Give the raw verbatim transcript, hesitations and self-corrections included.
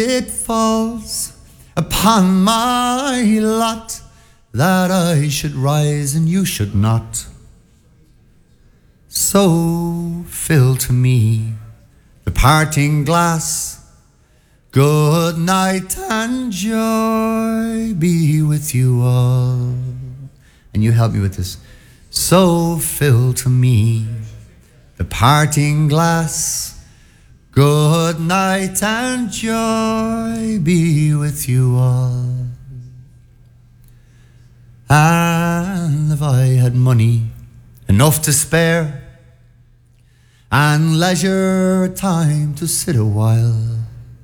it falls upon my lot that I should rise and you should not. So fill to me the parting glass. Good night and joy be with you all. And you help me with this. So fill to me the parting glass. Good night and joy be with you all. And if I had money enough to spare and leisure time to sit a while,